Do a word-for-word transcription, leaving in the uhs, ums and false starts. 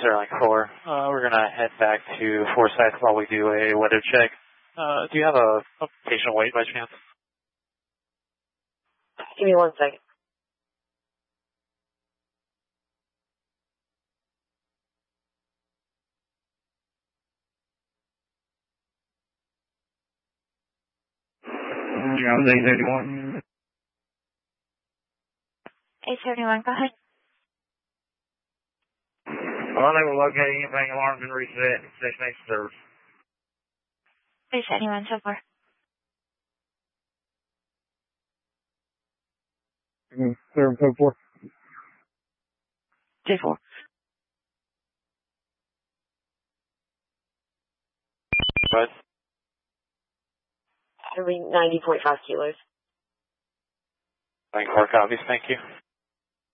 Sterling four. Uh, we're going to head back to Forsyth while we do a weather check. Uh, do you have a, a patient wait by chance? Give me one second. Yeah, eight seventy-one. eight seventy-one, go ahead. Unable to locate anything. Alarm's been reset. Station eight service. eight seventy-one, so far. Seven seven four. J four. What? Every ninety point five kilos. ninety-four copies, thank you.